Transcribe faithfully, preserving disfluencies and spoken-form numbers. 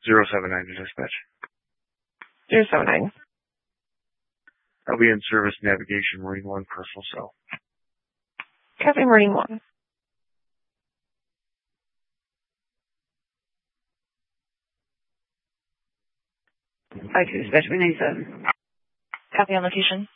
Zero seven nine to dispatch. Zero seven nine. I'll be in service navigation Marine One personal cell. Copy Marine One. Five two dispatch one ninety-seven. Copy on location.